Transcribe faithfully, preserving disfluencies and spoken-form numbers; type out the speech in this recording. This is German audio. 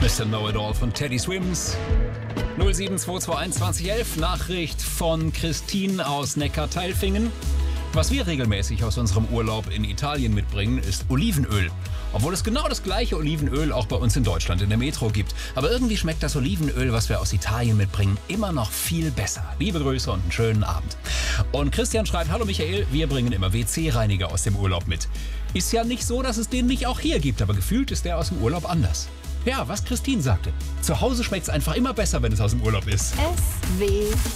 Mister Know-It-All von Teddy Swims. null sieben zwei zwei eins zwanzig elf, Nachricht von Christine aus Neckartailfingen. Was wir regelmäßig aus unserem Urlaub in Italien mitbringen, ist Olivenöl. Obwohl es genau das gleiche Olivenöl auch bei uns in Deutschland in der Metro gibt. Aber irgendwie schmeckt das Olivenöl, was wir aus Italien mitbringen, immer noch viel besser. Liebe Grüße und einen schönen Abend. Und Christian schreibt: Hallo Michael, wir bringen immer W C-Reiniger aus dem Urlaub mit. Ist ja nicht so, dass es den nicht auch hier gibt, aber gefühlt ist der aus dem Urlaub anders. Ja, was Christine sagte. Zu Hause schmeckt es einfach immer besser, wenn es aus dem Urlaub ist. S W